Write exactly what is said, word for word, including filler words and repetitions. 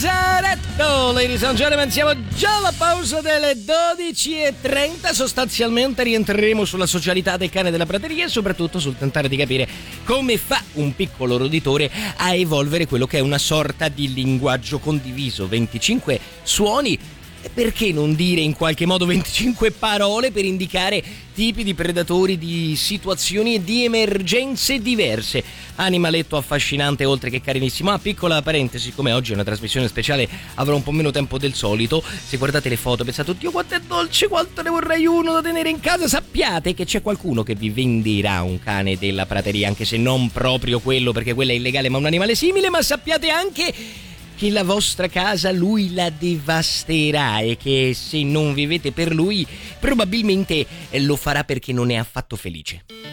Lazzaretto, ladies and gentlemen, siamo già alla pausa delle dodici e trenta. Sostanzialmente rientreremo sulla socialità del cane della prateria e soprattutto sul tentare di capire come fa un piccolo roditore a evolvere quello che è una sorta di linguaggio condiviso. venticinque suoni, e perché non dire in qualche modo venticinque parole per indicare tipi di predatori, di situazioni e di emergenze diverse. Animaletto affascinante oltre che carinissimo. Ah, piccola parentesi, siccome oggi è una trasmissione speciale avrò un po' meno tempo del solito, se guardate le foto pensate oddio quanto è dolce, quanto ne vorrei uno da tenere in casa. Sappiate che c'è qualcuno che vi venderà un cane della prateria, anche se non proprio quello, perché quello è illegale, ma un animale simile. Ma sappiate anche che la vostra casa lui la devasterà e che se non vivete per lui probabilmente lo farà perché non è affatto felice.